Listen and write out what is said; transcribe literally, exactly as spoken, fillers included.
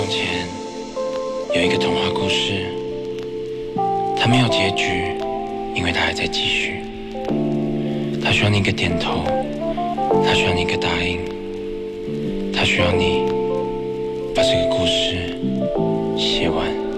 从前有一个童话故事，它没有结局，因为它还在继续。它需要你一个点头，它需要你一个答应，它需要你把这个故事写完。